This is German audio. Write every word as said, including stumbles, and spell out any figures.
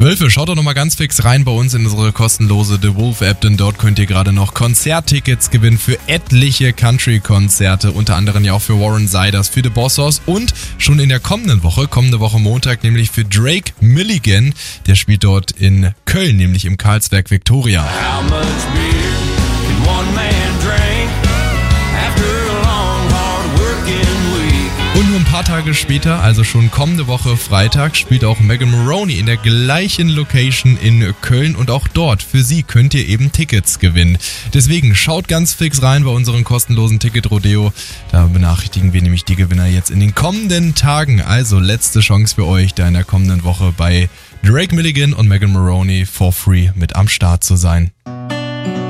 Wölfe, schaut doch nochmal ganz fix rein bei uns in unsere kostenlose The Wolf App, denn dort könnt ihr gerade noch Konzerttickets gewinnen für etliche Country-Konzerte, unter anderem ja auch für Warren Ziders, für The Bossos und schon in der kommenden Woche, kommende Woche Montag, nämlich für Drake Milligan, der spielt dort in Köln, nämlich im Karlsberg Victoria. How much beer can one man drink after a long, hard working week? Und nur ein paar Tage später, also schon kommende Woche Freitag, spielt auch Megan Moroney in der gleichen Location in Köln und auch dort, für sie könnt ihr eben Tickets gewinnen. Deswegen schaut ganz fix rein bei unserem kostenlosen Ticket-Rodeo. Da benachrichtigen wir nämlich die Gewinner jetzt in den kommenden Tagen. Also letzte Chance für euch, da in der kommenden Woche bei Drake Milligan und Megan Moroney for free mit am Start zu sein.